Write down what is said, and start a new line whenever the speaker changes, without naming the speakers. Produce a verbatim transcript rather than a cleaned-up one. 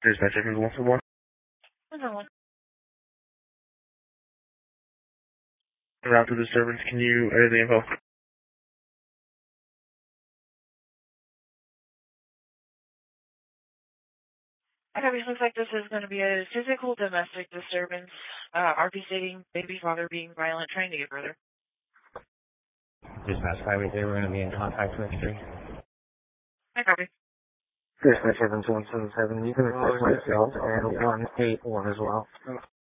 Dispatch Evans one four one.
one.
Route to disturbance, can you air the info?
Okay, looks like this is going to be a physical domestic disturbance. Uh, R P stating baby father being violent, trying to get further.
Dispatch Highway zero, we're going to be in contact with three.
I copy.
Dispatch Evans one seven seven, you can report myself and one eight one as well.